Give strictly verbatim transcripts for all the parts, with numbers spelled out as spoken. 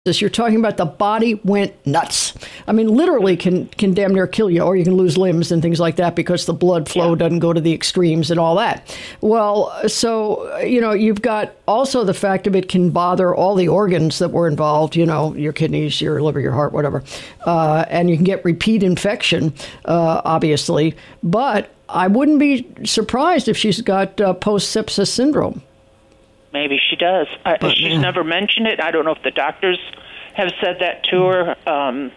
You're talking about the body went nuts. I mean, literally can can damn near kill you, or you can lose limbs and things like that because the blood flow yeah. doesn't go to the extremes and all that. Well, so, you know, you've got also the fact of it can bother all the organs that were involved, you know, your kidneys, your liver, your heart, whatever. Uh, and you can get repeat infection, uh, obviously. But I wouldn't be surprised if she's got uh, post-sepsis syndrome. Maybe she does. I, but, she's yeah. never mentioned it. I don't know if the doctors have said that to her. Um,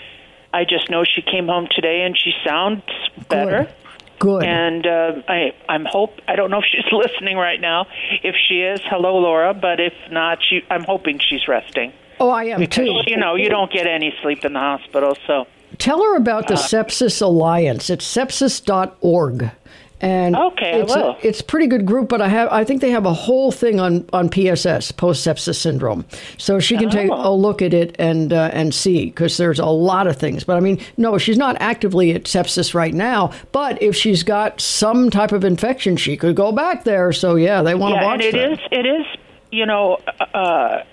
I just know she came home today and she sounds better. Good. Good. And uh, I, I'm hope. I don't know if she's listening right now. If she is, hello, Laura. But if not, she, I'm hoping she's resting. Oh, I am because, too. You know, you don't get any sleep in the hospital. So tell her about the uh, Sepsis Alliance. It's sepsis dot org. And okay, it's I will. A, it's a pretty good group, but I have I think they have a whole thing on, on P S S, post-sepsis syndrome. So she can oh. take a look at it and uh, and see, because there's a lot of things. But I mean, no, she's not actively at sepsis right now. But if she's got some type of infection, she could go back there. So, yeah, they want to yeah, watch and it that. is, it is, you know, uh,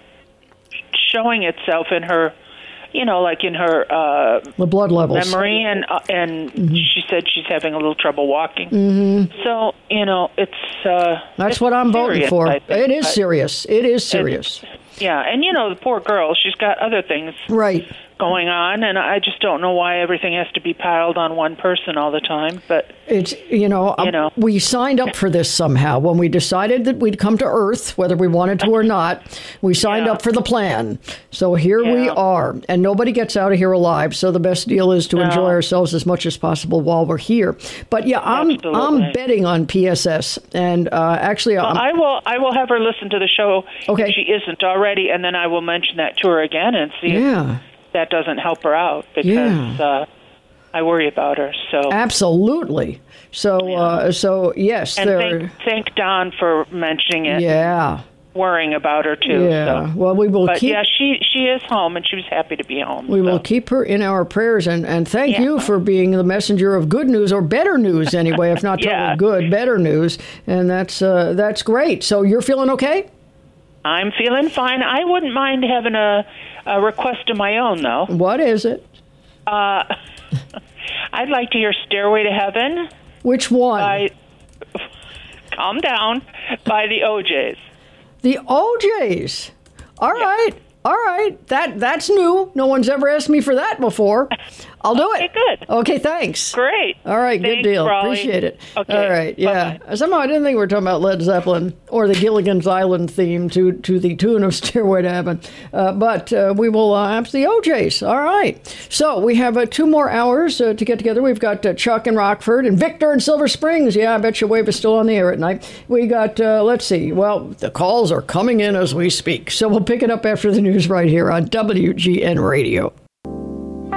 showing itself in her, you know, like in her uh, the blood levels, memory, and uh, and mm-hmm. she said she's having a little trouble walking. Mm-hmm. So, you know, it's uh, that's it's what I'm serious, voting for. It is serious. It is serious. Yeah, and you know, the poor girl, she's got other things right going on, and I just don't know why everything has to be piled on one person all the time. But it's you know, you know. we signed up for this somehow when we decided that we'd come to Earth, whether we wanted to or not. We signed yeah. up for the plan, so here yeah. we are, and nobody gets out of here alive. So the best deal is to no. enjoy ourselves as much as possible while we're here. But yeah, I'm Absolutely. I'm betting on P S S, and uh, actually, well, I'm, I will I will have her listen to the show okay. if she isn't already, and then I will mention that to her again and see yeah. if that doesn't help her out, because yeah. uh, I worry about her. So absolutely. So yeah. uh, so yes, and there. Thank, thank Don for mentioning it. Yeah. Worrying about her too. Yeah. So. Well, we will but keep. Yeah, she she is home, and she was happy to be home. We so. will keep her in our prayers, and, and thank yeah. you for being the messenger of good news, or better news anyway, if not totally yeah. good, better news, and that's uh, that's great. So you're feeling okay? I'm feeling fine. I wouldn't mind having a, a request of my own, though. What is it? Uh, I'd like to hear "Stairway to Heaven." Which one? By, calm down. By the O Js. The O Js. All yeah. right. All right. That that's new. No one's ever asked me for that before. I'll do okay, it. good. Okay, thanks. Great. All right, thanks, good deal. Raleigh. Appreciate it. Okay. All right, yeah. Bye-bye. Somehow I didn't think we were talking about Led Zeppelin or the Gilligan's Island theme to, to the tune of Stairway to Heaven. Uh, but uh, we will uh, have the O Js. All right. So we have uh, two more hours uh, to get together. We've got uh, Chuck in Rockford and Victor in Silver Springs. Yeah, I bet your wave is still on the air at night. We got, uh, let's see, well, the calls are coming in as we speak. So we'll pick it up after the news right here on W G N Radio.